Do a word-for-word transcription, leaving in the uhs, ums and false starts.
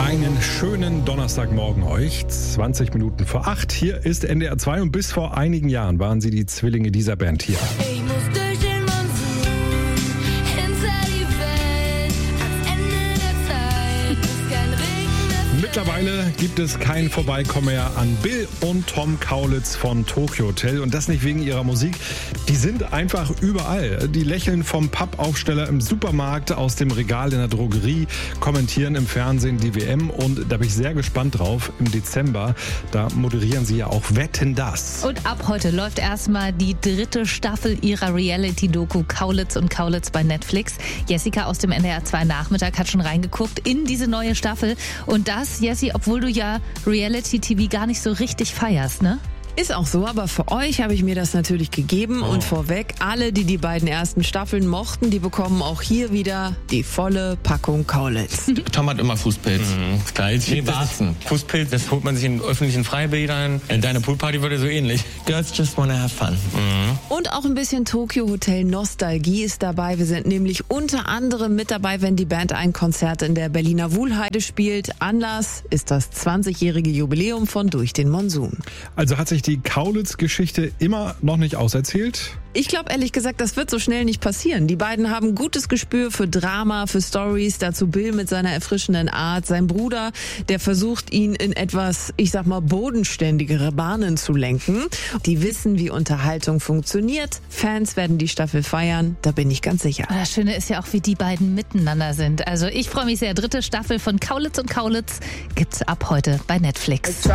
Einen schönen Donnerstagmorgen euch, zwanzig Minuten vor acht. Hier ist N D R zwei und bis vor einigen Jahren waren sie die Zwillinge dieser Band hier. Ich muss durch den Monsun, hinter die Welt, ans Ende der Zeit ist kein Regen mehr. Mittlerweile gibt es kein Vorbeikommen mehr an Bill und Tom Kaulitz von Tokyo Hotel. Und das nicht wegen ihrer Musik. Die sind einfach überall. Die lächeln vom Pappaufsteller im Supermarkt, aus dem Regal in der Drogerie, kommentieren im Fernsehen die W M. Und da bin ich sehr gespannt drauf. Im Dezember, da moderieren sie ja auch Wetten, dass. Und ab heute läuft erstmal die dritte Staffel ihrer Reality-Doku Kaulitz und Kaulitz bei Netflix. Jessica aus dem N D R zwei Nachmittag hat schon reingeguckt in diese neue Staffel. Und das, Jessi, obwohl du ja Reality-T V gar nicht so richtig feierst, ne? Ist auch so, aber für euch habe ich mir das natürlich gegeben. Oh. Und vorweg, alle, die die beiden ersten Staffeln mochten, die bekommen auch hier wieder die volle Packung Kaulitz. Tom hat immer Fußpilz. Mhm. Geil, wie Warzen. Fußpilz, das holt man sich in öffentlichen Freibädern. Deine Poolparty wurde so ähnlich. Girls just wanna have fun. Mhm. Und auch ein bisschen Tokyo Hotel Nostalgie ist dabei. Wir sind nämlich unter anderem mit dabei, wenn die Band ein Konzert in der Berliner Wuhlheide spielt. Anlass ist das zwanzigjährige Jubiläum von Durch den Monsun. Also hat sich die Kaulitz-Geschichte immer noch nicht auserzählt? Ich glaube ehrlich gesagt, das wird so schnell nicht passieren. Die beiden haben gutes Gespür für Drama, für Stories. Dazu Bill mit seiner erfrischenden Art. Sein Bruder, der versucht, ihn in etwas, ich sag mal, bodenständigere Bahnen zu lenken. Die wissen, wie Unterhaltung funktioniert. Fans werden die Staffel feiern, da bin ich ganz sicher. Das Schöne ist ja auch, wie die beiden miteinander sind. Also ich freue mich sehr. Dritte Staffel von Kaulitz und Kaulitz gibt's ab heute bei Netflix.